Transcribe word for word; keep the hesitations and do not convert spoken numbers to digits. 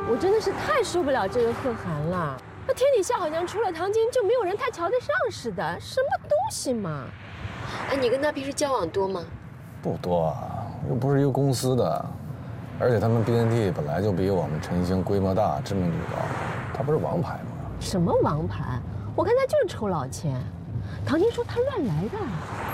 我真的是太受不了这个贺涵了。那天底下好像除了唐晶就没有人他瞧得上似的，什么东西嘛？哎，你跟他平时交往多吗？ 不多啊，又不是一个公司的，而且他们 B N T 本来就比我们晨星规模大，知名度高，他不是王牌吗？ 什么王牌？我看他就是抽老千。唐晶说他乱来的。